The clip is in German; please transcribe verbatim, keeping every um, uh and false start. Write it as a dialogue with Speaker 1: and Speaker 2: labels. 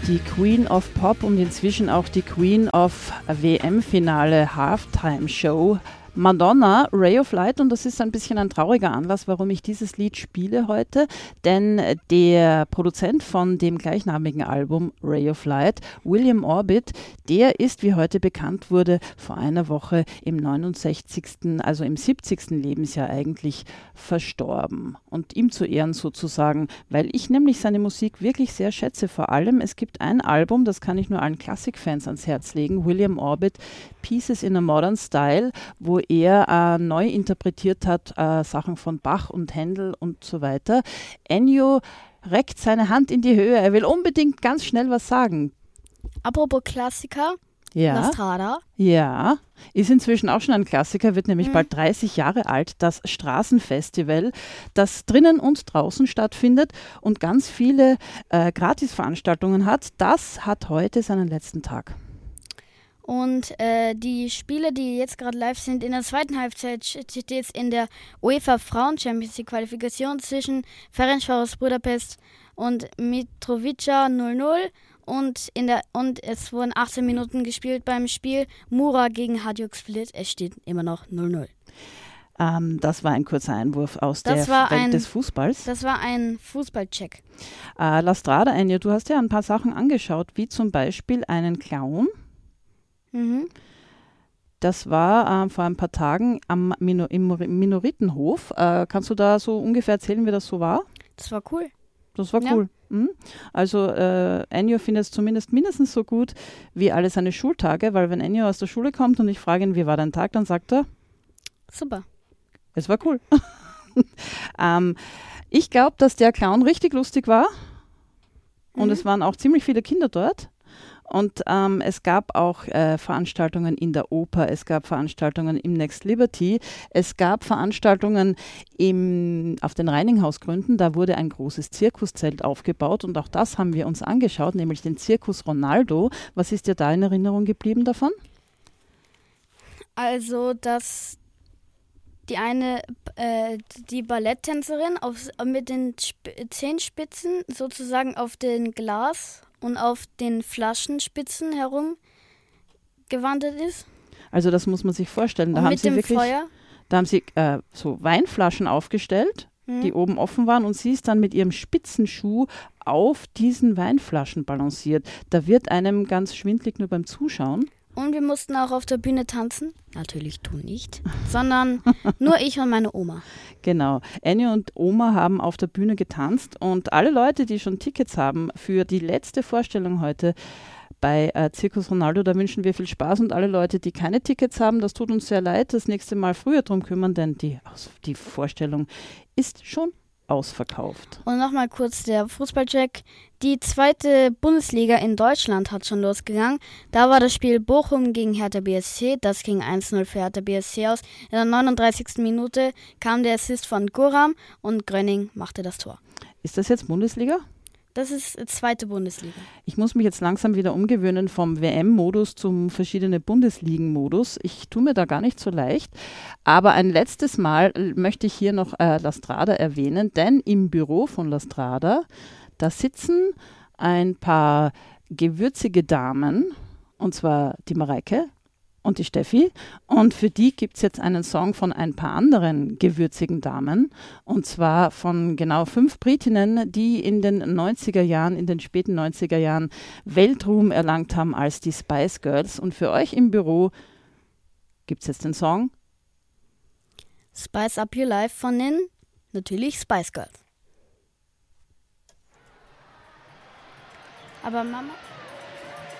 Speaker 1: Die Queen of Pop und inzwischen auch die Queen of W M-Finale Halftime Show. Madonna, Ray of Light, und das ist ein bisschen ein trauriger Anlass, warum ich dieses Lied spiele heute, denn der Produzent von dem gleichnamigen Album Ray of Light, William Orbit, der ist, wie heute bekannt wurde, vor einer Woche im neunundsechzigsten, also im siebzigsten Lebensjahr eigentlich verstorben. Und ihm zu Ehren sozusagen, weil ich nämlich seine Musik wirklich sehr schätze. Vor allem, es gibt ein Album, das kann ich nur allen Klassikfans ans Herz legen, William Orbit, Pieces in a Modern Style, wo er äh, neu interpretiert hat, äh, Sachen von Bach und Händel und so weiter. Ennio reckt seine Hand in die Höhe, er will unbedingt ganz schnell was sagen.
Speaker 2: Apropos Klassiker,
Speaker 1: ja.
Speaker 2: La Strada.
Speaker 1: Ja, ist inzwischen auch schon ein Klassiker, wird nämlich mhm. bald dreißig Jahre alt, das Straßenfestival, das drinnen und draußen stattfindet und ganz viele äh, Gratisveranstaltungen hat. Das hat heute seinen letzten Tag.
Speaker 2: Und äh, die Spiele, die jetzt gerade live sind, in der zweiten Halbzeit steht jetzt in der UEFA Frauen Champions League Qualifikation zwischen Ferencváros Budapest und Mitrovica null null. Und, in der, und es wurden achtzehn Minuten gespielt beim Spiel Mura gegen Hajduk Split. Es steht immer noch null null.
Speaker 1: Ähm, das war ein kurzer Einwurf aus
Speaker 2: das
Speaker 1: der Welt
Speaker 2: ein,
Speaker 1: des Fußballs.
Speaker 2: Das war ein Fußballcheck.
Speaker 1: Äh, La Strada, Ennio, du hast ja ein paar Sachen angeschaut, wie zum Beispiel einen Clown.
Speaker 2: Mhm.
Speaker 1: Das war äh, vor ein paar Tagen am Mino- im Minoritenhof. Äh, kannst du da so ungefähr erzählen, wie das so war?
Speaker 2: Das war cool.
Speaker 1: Das war
Speaker 2: ja.
Speaker 1: cool. Mhm. Also äh, Ennio findet es zumindest mindestens so gut wie alle seine Schultage, weil wenn Ennio aus der Schule kommt und ich frage ihn, wie war dein Tag, dann sagt er,
Speaker 2: super.
Speaker 1: Es war cool. ähm, ich glaube, dass der Clown richtig lustig war und mhm. es waren auch ziemlich viele Kinder dort. Und ähm, es gab auch äh, Veranstaltungen in der Oper, es gab Veranstaltungen im Next Liberty, es gab Veranstaltungen im, auf den Reininghausgründen, da wurde ein großes Zirkuszelt aufgebaut und auch das haben wir uns angeschaut, nämlich den Zirkus Ronaldo. Was ist dir da in Erinnerung geblieben davon?
Speaker 2: Also, dass die eine, äh, die Balletttänzerin auf, mit den Sp- Zehenspitzen sozusagen auf den Glas und auf den Flaschenspitzen herum gewandert ist.
Speaker 1: Also das muss man sich vorstellen. Da
Speaker 2: und
Speaker 1: haben
Speaker 2: mit
Speaker 1: sie
Speaker 2: dem
Speaker 1: wirklich,
Speaker 2: Feuer?
Speaker 1: Da haben sie äh, so Weinflaschen aufgestellt, hm. die oben offen waren und sie ist dann mit ihrem Spitzenschuh auf diesen Weinflaschen balanciert. Da wird einem ganz schwindlig nur beim Zuschauen.
Speaker 2: Und wir mussten auch auf der Bühne tanzen. Natürlich du nicht, sondern nur ich und meine Oma.
Speaker 1: Genau. Ennio und Oma haben auf der Bühne getanzt und alle Leute, die schon Tickets haben für die letzte Vorstellung heute bei äh, Zirkus Ronaldo, da wünschen wir viel Spaß und alle Leute, die keine Tickets haben, das tut uns sehr leid, das nächste Mal früher drum kümmern, denn die, die Vorstellung ist schon ausverkauft.
Speaker 2: Und nochmal kurz der Fußballcheck. Die zweite Bundesliga in Deutschland hat schon losgegangen. Da war das Spiel Bochum gegen Hertha B S C. Das ging eins null für Hertha B S C aus. In der neununddreißigsten Minute kam der Assist von Guram und Gröning machte das Tor.
Speaker 1: Ist das jetzt Bundesliga?
Speaker 2: Das ist zweite Bundesliga.
Speaker 1: Ich muss mich jetzt langsam wieder umgewöhnen vom W M-Modus zum verschiedenen Bundesligen-Modus. Ich tue mir da gar nicht so leicht. Aber ein letztes Mal möchte ich hier noch äh, La Strada erwähnen, denn im Büro von La Strada, da sitzen ein paar gewürzige Damen, und zwar die Mareike und die Steffi. Und für die gibt es jetzt einen Song von ein paar anderen gewürzigen Damen. Und zwar von genau fünf Britinnen, die in den neunziger Jahren, in den späten neunziger Jahren Weltruhm erlangt haben als die Spice Girls. Und für euch im Büro gibt es jetzt den Song
Speaker 2: Spice Up Your Life von den, natürlich, Spice Girls. Aber Mama...